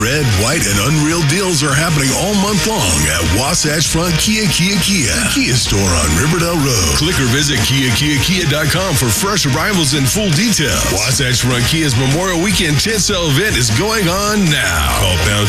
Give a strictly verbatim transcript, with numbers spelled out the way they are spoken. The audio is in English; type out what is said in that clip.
Red, white, and unreal deals are happening all month long at Wasatch Front Kia Kia Kia, the Kia store on Riverdale Road. Click or visit Kia Kia Kia dot com for fresh arrivals and full details. Wasatch Front Kia's Memorial Weekend tent sale event is going on now. Call pound